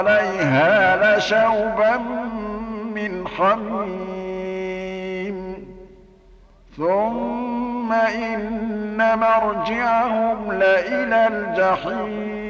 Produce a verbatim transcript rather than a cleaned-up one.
عليها لشوبا من حميم ثم إن مرجعهم لإلى الجحيم